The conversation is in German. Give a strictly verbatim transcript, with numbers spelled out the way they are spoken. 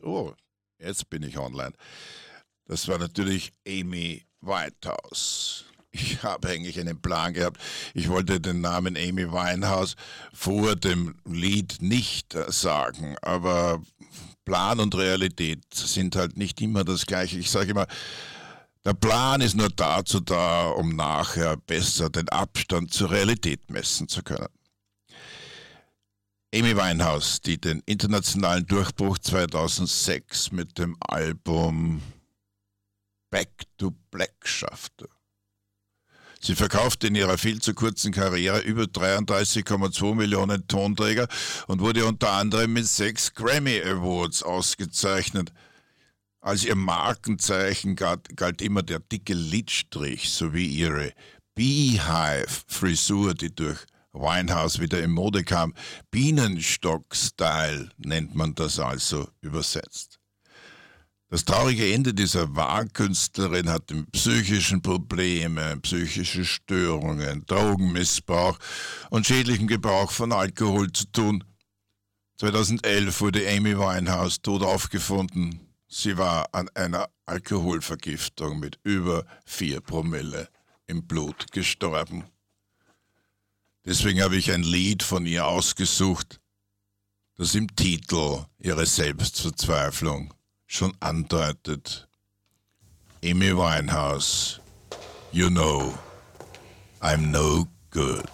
Oh, jetzt bin ich online. Das war natürlich Amy Winehouse. Ich habe eigentlich einen Plan gehabt. Ich wollte den Namen Amy Winehouse vor dem Lied nicht äh, sagen, aber Plan und Realität sind halt nicht immer das Gleiche. Ich sage immer, der Plan ist nur dazu da, um nachher besser den Abstand zur Realität messen zu können. Amy Winehouse, die den internationalen Durchbruch zweitausendsechs mit dem Album Back to Black schaffte. Sie verkaufte in ihrer viel zu kurzen Karriere über dreiunddreißig Komma zwei Millionen Tonträger und wurde unter anderem mit sechs Grammy Awards ausgezeichnet. Als ihr Markenzeichen galt, galt immer der dicke Lidstrich sowie ihre Beehive-Frisur, die durch Winehouse wieder in Mode kam. Bienenstock-Style nennt man das also übersetzt. Das traurige Ende dieser Wahrkünstlerin hat mit psychischen Problemen, psychische Störungen, Drogenmissbrauch und schädlichem Gebrauch von Alkohol zu tun. zweitausendelf wurde Amy Winehouse tot aufgefunden. Sie war an einer Alkoholvergiftung mit über vier Promille im Blut gestorben. Deswegen habe ich ein Lied von ihr ausgesucht, das im Titel ihre Selbstverzweiflung schon andeutet. Amy Winehouse, You Know I'm No Good.